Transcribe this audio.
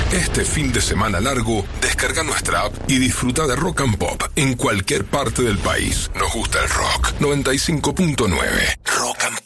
Este fin de semana largo, descarga nuestra app y disfruta de Rock and Pop en cualquier parte del país. Nos gusta el rock. 95.9 Rock and Pop.